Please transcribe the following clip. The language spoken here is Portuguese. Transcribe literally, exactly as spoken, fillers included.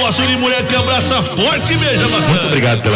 nosso Unimulher te abraça forte e beija bastante. Muito obrigado pela